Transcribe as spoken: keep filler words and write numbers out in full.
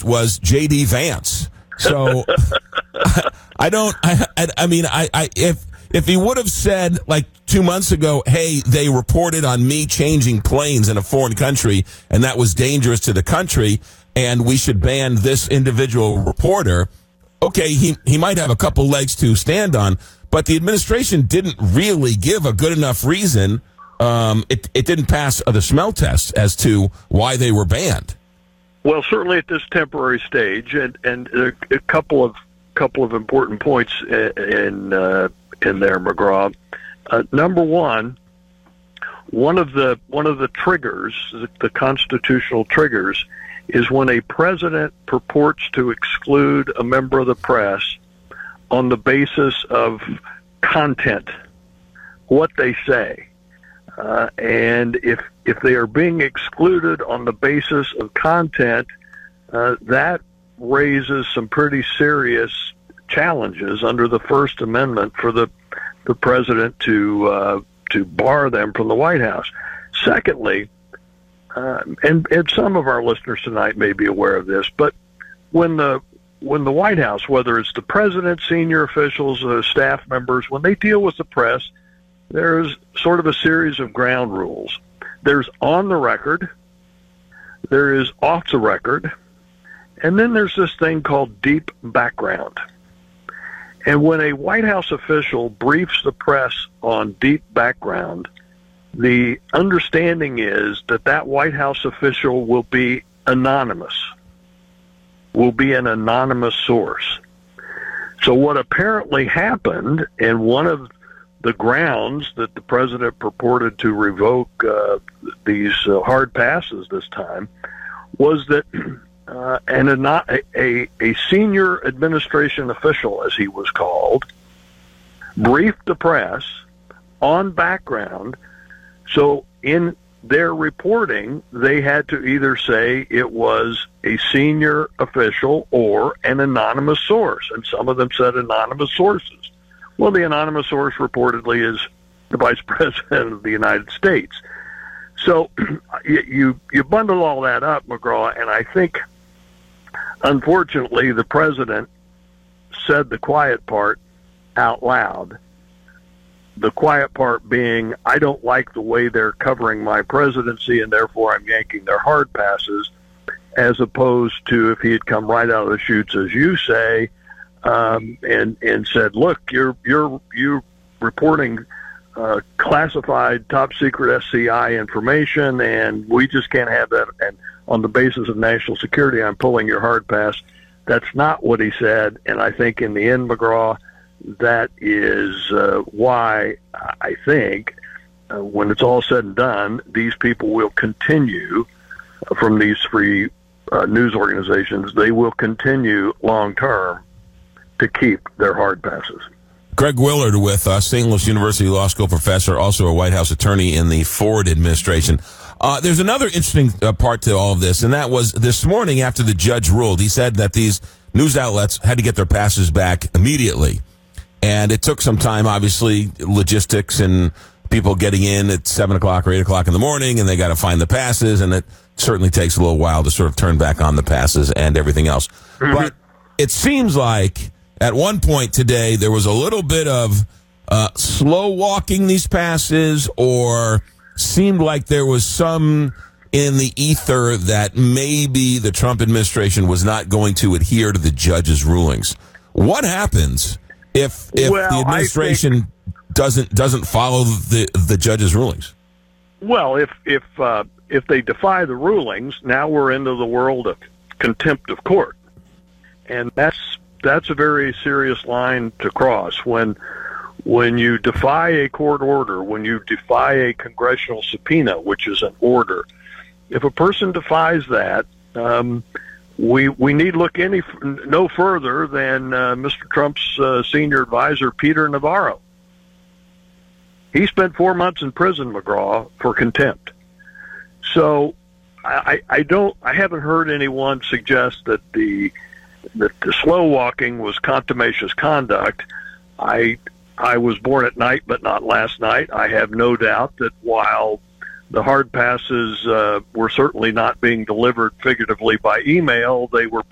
was J D. Vance. So I don't. I, I, I mean, I, I if if he would have said like two months ago, hey, they reported on me changing planes in a foreign country, and that was dangerous to the country, and we should ban this individual reporter. Okay, he he might have a couple legs to stand on, but the administration didn't really give a good enough reason. Um, it it didn't pass the smell test as to why they were banned. Well, certainly at this temporary stage, and and a, a couple of couple of important points in uh, in there, McGraw. Uh, number one, one of the one of the triggers, the, the constitutional triggers, is when a president purports to exclude a member of the press on the basis of content, what they say. Uh, and if if they are being excluded on the basis of content, uh, that raises some pretty serious challenges under the First Amendment for the the president to uh, to bar them from the White House. Secondly, uh, and and some of our listeners tonight may be aware of this, but when the when the White House, whether it's the president, senior officials, uh, staff members, when they deal with the press, there's sort of a series of ground rules. There's on the record, there is off the record, and then there's this thing called deep background. And when a White House official briefs the press on deep background, the understanding is that that White House official will be anonymous, will be an anonymous source. So what apparently happened, and one of the grounds that the president purported to revoke uh, these uh, hard passes this time, was that uh, an, a, a, a senior administration official, as he was called, briefed the press on background. So in their reporting, they had to either say it was a senior official or an anonymous source, and some of them said anonymous sources. Well, the anonymous source reportedly is the Vice President of the United States. So you you bundle all that up, McGraw, and I think, unfortunately, the president said the quiet part out loud. The quiet part being, I don't like the way they're covering my presidency, and therefore I'm yanking their hard passes, as opposed to if he had come right out of the chutes, as you say, Um, and and said, look, you're you're you're reporting uh, classified, top secret S C I information, and we just can't have that. And on the basis of national security, I'm pulling your hard pass. That's not what he said, and I think in the end, McGraw, that is uh, why I think uh, when it's all said and done, these people will continue uh, from these three uh, news organizations. They will continue long term to keep their hard passes. Greg Willard with us, Saint Louis University Law School professor, also a White House attorney in the Ford administration. Uh, there's another interesting uh, part to all of this, and that was this morning after the judge ruled. He said that these news outlets had to get their passes back immediately. And it took some time, obviously, logistics and people getting in at seven o'clock or eight o'clock in the morning, and they got to find the passes, and it certainly takes a little while to sort of turn back on the passes and everything else. Mm-hmm. But it seems like at one point today, there was a little bit of uh, slow walking these passes, or seemed like there was some in the ether that maybe the Trump administration was not going to adhere to the judge's rulings. What happens if if well, the administration think, doesn't doesn't follow the the judge's rulings? Well, if if uh, if they defy the rulings, now we're into the world of contempt of court, and that's. That's a very serious line to cross. When when you defy a court order, when you defy a congressional subpoena, which is an order, if a person defies that, um, we we need look any no further than uh, Mister Trump's uh, senior advisor, Peter Navarro. He spent four months in prison, McGraw, for contempt. So I, I don't I haven't heard anyone suggest that the that the slow walking was contumacious conduct. I I was born at night, but not last night. I have no doubt that while the hard passes uh, were certainly not being delivered figuratively by email, they were